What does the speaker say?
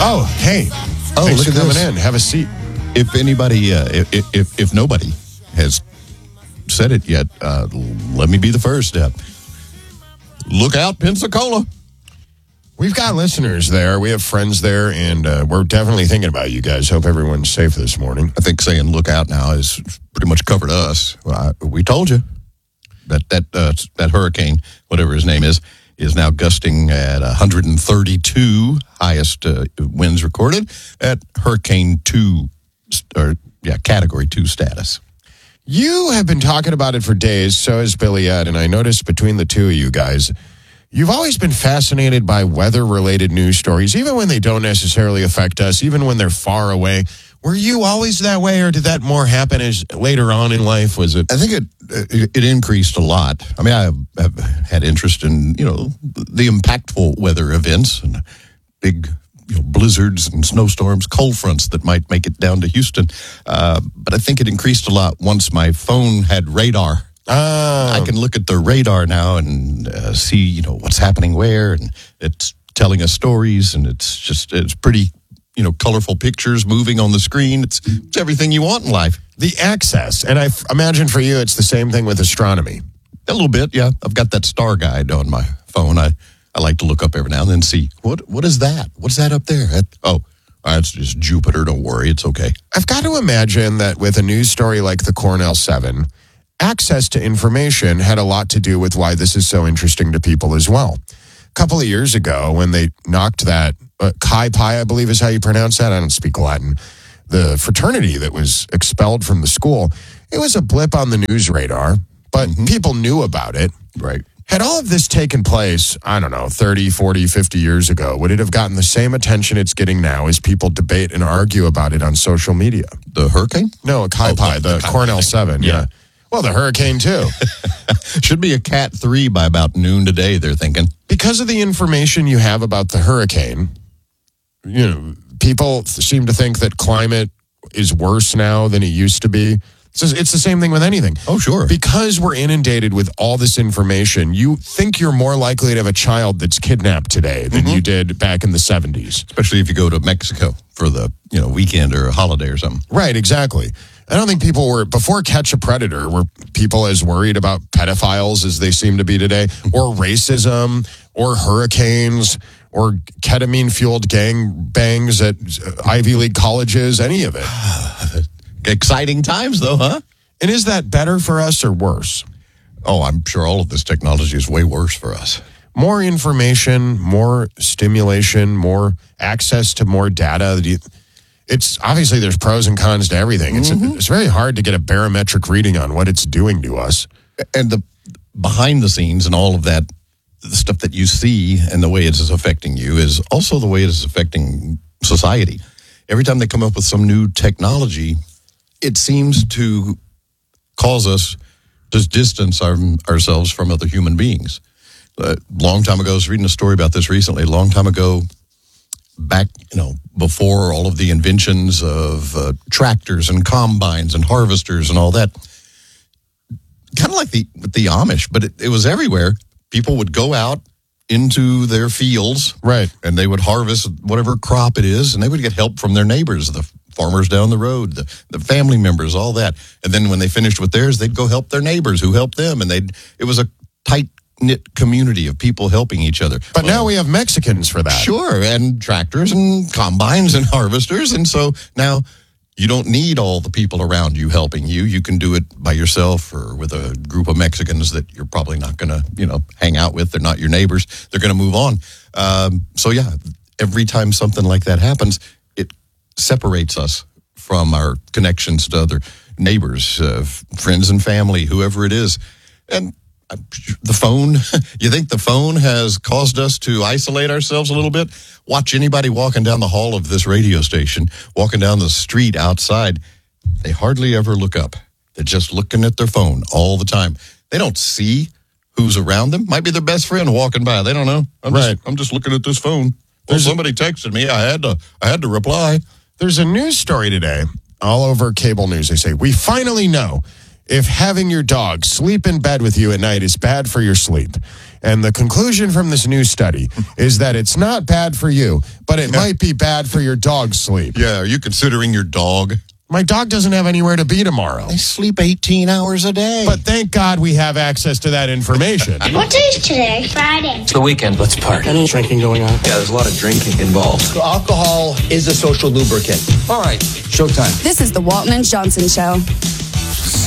Oh, hey. Oh, Thanks look for at coming this. in. Have a seat. If anybody, if nobody has said it yet, let me be the first. Look out, Pensacola. We've got listeners there. We have friends there, and we're definitely thinking about you guys. Hope everyone's safe this morning. I think saying "look out" now is pretty much covered us. We told you that hurricane, whatever his name is now gusting at 132, highest winds recorded at Hurricane 2, Category 2 status. You have been talking about it for days, so has Billy Ed, and I noticed between the two of you guys, you've always been fascinated by weather-related news stories, even when they don't necessarily affect us, even when they're far away. Were you always that way, or did that more happen as later on in life? Was it? I think it increased a lot. I mean, I have had interest in, the impactful weather events and big blizzards and snowstorms, cold fronts that might make it down to Houston. But I think it increased a lot once my phone had radar. I can look at the radar now and see, what's happening where, and it's telling us stories, and it's pretty, colorful pictures moving on the screen. It's everything you want in life. The access, and I imagine for you it's the same thing with astronomy. A little bit, yeah. I've got that star guide on my phone. I like to look up every now and then and see, what is that? What's that up there? It's just Jupiter. Don't worry, it's okay. I've got to imagine that with a news story like the Cornell 7, access to information had a lot to do with why this is so interesting to people as well. A couple of years ago, when they knocked that Chi Pi, I believe is how you pronounce that. I don't speak Latin. The fraternity that was expelled from the school, it was a blip on the news radar, but people knew about it. Right. Had all of this taken place, I don't know, 30, 40, 50 years ago, would it have gotten the same attention it's getting now as people debate and argue about it on social media? The hurricane? No, Chi Pi, the Cornell 7, yeah. Well, the hurricane, too. Should be a Cat 3 by about noon today, they're thinking. Because of the information you have about the hurricane, people seem to think that climate is worse now than it used to be. It's the same thing with anything. Oh, sure. Because we're inundated with all this information, you think you're more likely to have a child that's kidnapped today than you did back in the 70s. Especially if you go to Mexico for the weekend or a holiday or something. Right, exactly. I don't think people were, before Catch a Predator, were people as worried about pedophiles as they seem to be today, or racism, or hurricanes, or ketamine-fueled gangbangs at Ivy League colleges, any of it. Exciting times, though, huh? And is that better for us or worse? Oh, I'm sure all of this technology is way worse for us. More information, more stimulation, more access to more data. It's obviously there's pros and cons to everything. It's very hard to get a barometric reading on what it's doing to us. And the behind the scenes and all of that, the stuff that you see and the way it is affecting you is also the way it is affecting society. Every time they come up with some new technology, it seems to cause us to distance ourselves from other human beings. A long time ago, I was reading a story about this recently. A long time ago, back, before all of the inventions of tractors and combines and harvesters and all that, kind of like the Amish, but it was everywhere. People would go out into their fields, right, and they would harvest whatever crop it is, and they would get help from their neighbors, the farmers down the road, the family members, all that. And then when they finished with theirs, they'd go help their neighbors who helped them, and it was a tight-knit community of people helping each other. But now we have Mexicans for that. Sure, and tractors and combines and harvesters, and so now you don't need all the people around you helping you. You can do it by yourself or with a group of Mexicans that you're probably not going to, hang out with. They're not your neighbors. They're going to move on. Every time something like that happens, it separates us from our connections to other neighbors, friends and family, whoever it is. And the phone, you think the phone has caused us to isolate ourselves a little bit? Watch anybody walking down the hall of this radio station, walking down the street outside. They hardly ever look up. They're just looking at their phone all the time. They don't see who's around them. Might be their best friend walking by. They don't know. I'm just looking at this phone. Well, somebody texted me. I had to reply. There's a news story today all over cable news. They say, we finally know if having your dog sleep in bed with you at night is bad for your sleep. And the conclusion from this new study is that it's not bad for you, but it might be bad for your dog's sleep. Yeah, are you considering your dog? My dog doesn't have anywhere to be tomorrow. They sleep 18 hours a day. But thank God we have access to that information. What day is today? Friday. It's the weekend. Let's party. Any drinking going on? Yeah, there's a lot of drinking involved. Alcohol is a social lubricant. All right, showtime. This is the Walton and Johnson Show.